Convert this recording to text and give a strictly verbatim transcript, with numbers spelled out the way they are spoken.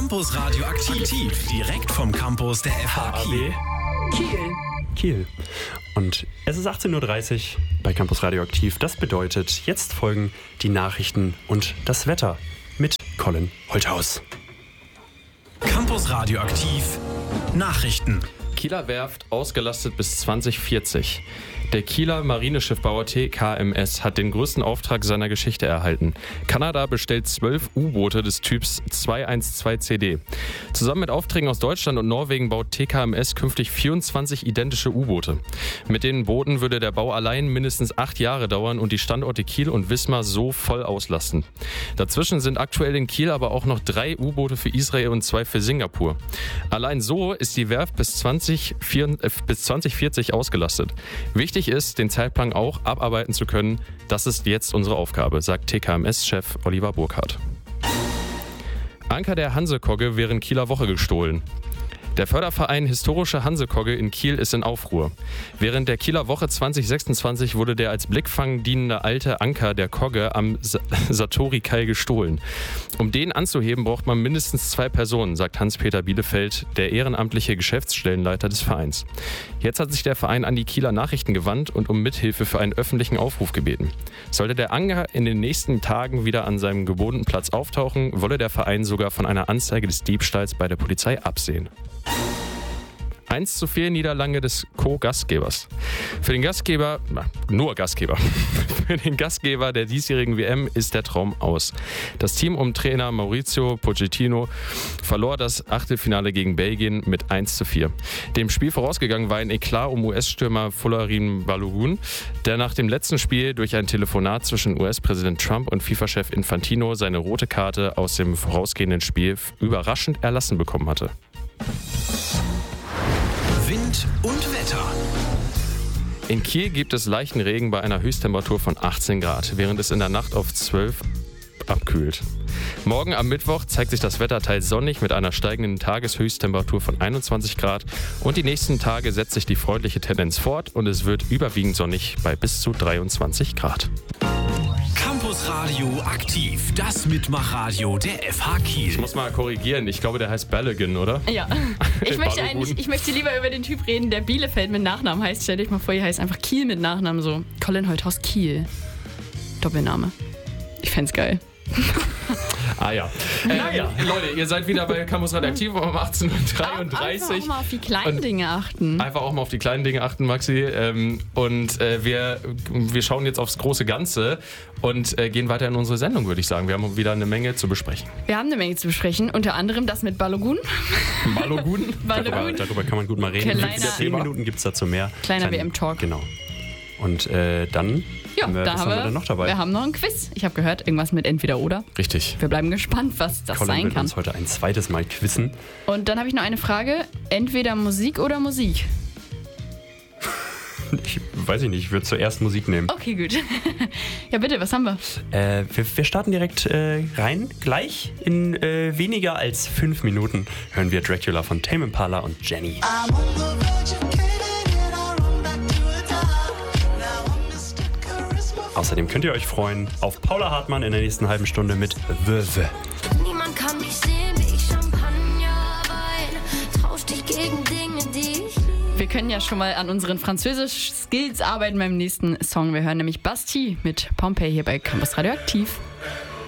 Campus Radioaktiv, direkt vom Campus der F H Kiel. Kiel. Kiel. Und es ist achtzehn Uhr dreißig bei Campus Radioaktiv. Das bedeutet, jetzt folgen die Nachrichten und das Wetter mit Colin Holthaus. Campus Radioaktiv, Nachrichten. Kieler Werft ausgelastet bis zwanzig vierzig. Der Kieler Marineschiffbauer T K M S hat den größten Auftrag seiner Geschichte erhalten. Kanada bestellt zwölf U-Boote des Typs zweihundertzwölf C D. Zusammen mit Aufträgen aus Deutschland und Norwegen baut T K M S künftig vierundzwanzig identische U-Boote. Mit den Booten würde der Bau allein mindestens acht Jahre dauern und die Standorte Kiel und Wismar so voll auslasten. Dazwischen sind aktuell in Kiel aber auch noch drei U-Boote für Israel und zwei für Singapur. Allein so ist die Werft bis zwanzig vierzig ausgelastet. Wichtig ist, den Zeitplan auch abarbeiten zu können. Das ist jetzt unsere Aufgabe, sagt T K M S-Chef Oliver Burkhardt. Anker der Hansekogge während Kieler Woche gestohlen. Der Förderverein Historische Hansekogge in Kiel ist in Aufruhr. Während der Kieler Woche zwanzig sechsundzwanzig wurde der als Blickfang dienende alte Anker der Kogge am Satori-Kai gestohlen. Um den anzuheben, braucht man mindestens zwei Personen, sagt Hans-Peter Bielefeld, der ehrenamtliche Geschäftsstellenleiter des Vereins. Jetzt hat sich der Verein an die Kieler Nachrichten gewandt und um Mithilfe für einen öffentlichen Aufruf gebeten. Sollte der Anker in den nächsten Tagen wieder an seinem gewohnten Platz auftauchen, wolle der Verein sogar von einer Anzeige des Diebstahls bei der Polizei absehen. eins zu vier Niederlage des Co-Gastgebers. Für den Gastgeber, na, nur Gastgeber, für den Gastgeber der diesjährigen W M ist der Traum aus. Das Team um Trainer Mauricio Pochettino verlor das Achtelfinale gegen Belgien mit eins zu vier. Dem Spiel vorausgegangen war ein Eklat um U S-Stürmer Folarin Balogun, der nach dem letzten Spiel durch ein Telefonat zwischen U S-Präsident Trump und FIFA-Chef Infantino seine rote Karte aus dem vorausgehenden Spiel überraschend erlassen bekommen hatte. Wind und Wetter. In Kiel gibt es leichten Regen bei einer Höchsttemperatur von achtzehn Grad, während es in der Nacht auf zwölf abkühlt. Morgen am Mittwoch zeigt sich das Wetter teils sonnig mit einer steigenden Tageshöchsttemperatur von einundzwanzig Grad und die nächsten Tage setzt sich die freundliche Tendenz fort und es wird überwiegend sonnig bei bis zu dreiundzwanzig Grad. Campus Radio aktiv, das Mitmachradio der F H Kiel. Ich muss mal korrigieren, ich glaube, der heißt Balogun, oder? Ja. Ich möchte eigentlich, ich möchte lieber über den Typ reden, der Bielefeld mit Nachnamen heißt. Stell dich mal vor, hier heißt einfach Kiel mit Nachnamen so. Colin Holthaus Kiel. Doppelname. Ich fänd's geil. Ah ja. Äh, naja. Leute, ihr seid wieder bei Campus Radioaktiv um achtzehn Uhr dreiunddreißig. Einfach auch mal auf die kleinen und Dinge achten. Einfach auch mal auf die kleinen Dinge achten, Maxi. Ähm, und äh, wir, wir schauen jetzt aufs große Ganze und äh, gehen weiter in unsere Sendung, würde ich sagen. Wir haben wieder eine Menge zu besprechen. Wir haben eine Menge zu besprechen, unter anderem das mit Balogun. Balogun? darüber, darüber kann man gut mal reden. Kleiner, In zehn Minuten gibt es dazu mehr. Kleiner W M-Talk. Genau. Und äh, dann... Ja, wir, da was haben haben wir, wir denn noch dabei? Wir haben noch ein Quiz. Ich habe gehört, irgendwas mit Entweder-Oder. Richtig. Wir bleiben gespannt, was das Colin sein wird kann. uns heute ein zweites Mal quizzen. Und dann habe ich noch eine Frage. Entweder Musik oder Musik? Ich weiß ich nicht, ich würde zuerst Musik nehmen. Okay, gut. Ja, bitte, was haben wir? Äh, wir, wir starten direkt äh, rein. Gleich in äh, weniger als fünf Minuten hören wir Dracula von Tame Impala und Jenny. Außerdem könnt ihr euch freuen auf Paula Hartmann in der nächsten halben Stunde mit Wöwe. Niemand kann mich sehen, wie ich Champagner wein. Tausch dich gegen Dinge, die ich liebe. Wir können ja schon mal an unseren Französisch-Skills arbeiten beim nächsten Song. Wir hören nämlich Bastille mit Pompeii hier bei Campus Radioaktiv.